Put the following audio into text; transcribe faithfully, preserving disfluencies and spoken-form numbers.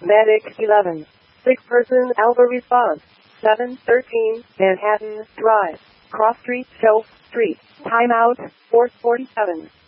Medic eleven. Sick person Alpha response. seven thirteen Manhattan Drive. Cross Street, Shelf Street. Timeout, four forty-seven.